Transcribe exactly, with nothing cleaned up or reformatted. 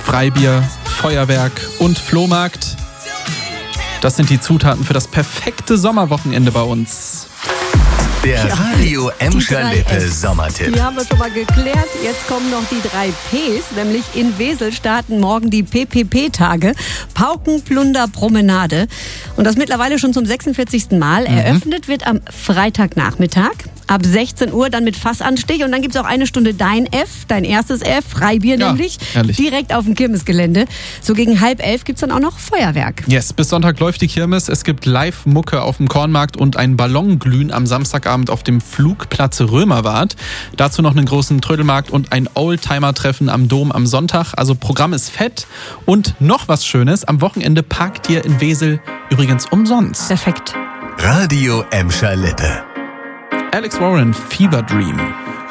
Freibier, Feuerwerk und Flohmarkt. Das sind die Zutaten für das perfekte Sommerwochenende bei uns. Der Radio Emscher Lippe Sommertipp. Die haben wir schon mal geklärt. Jetzt kommen noch die drei Ps, nämlich in Wesel starten morgen die P P P-Tage. Pauken, Plunder, Promenade. Und das mittlerweile schon zum sechsundvierzigsten Mal. Mhm. Eröffnet wird am Freitagnachmittag. Ab sechzehn Uhr dann mit Fassanstich und dann gibt es auch eine Stunde Dein F, dein erstes F, Freibier ja, nämlich, ehrlich. direkt auf dem Kirmesgelände. So gegen halb elf gibt es dann auch noch Feuerwerk. Yes, bis Sonntag läuft die Kirmes. Es gibt Live-Mucke auf dem Kornmarkt und ein Ballonglühen am Samstagabend auf dem Flugplatz Römerwart. Dazu noch einen großen Trödelmarkt und ein Oldtimer-Treffen am Dom am Sonntag. Also Programm ist fett. Und noch was Schönes, am Wochenende parkt ihr in Wesel übrigens umsonst. Perfekt. Radio Emscher Lippe. Alex Warren, Fever Dream.